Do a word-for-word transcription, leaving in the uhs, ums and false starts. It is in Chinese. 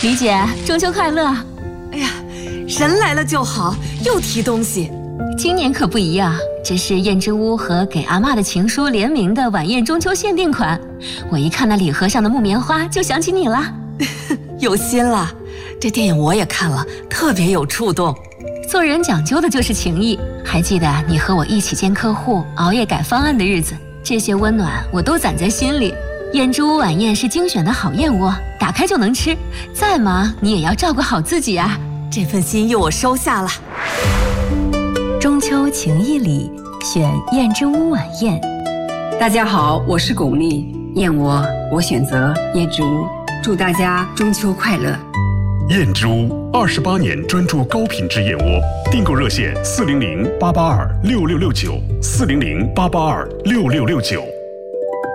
李姐，中秋快乐！ 哎呀，人来了就好，又提东西。 今年可不一样，这是燕之屋和给阿嬷的情书联名的晚宴中秋限定款。我一看那礼盒上的木棉花，就想起你了。 有心了，这电影我也看了，特别有触动。 做人讲究的就是情谊，还记得你和我一起见客户、熬夜改方案的日子，这些温暖我都攒在心里。燕之屋晚宴是精选的好燕窝，打开就能吃，再忙你也要照顾好自己啊。 这份心意我收下了。 中秋情谊里，选燕之屋晚宴。 大家好，我是巩俐，燕窝我选择燕之屋，祝大家中秋快乐。 燕之屋二十八年专注高品质燕窝，订购热线四零零八八二六六六九四零零八八二六六六九。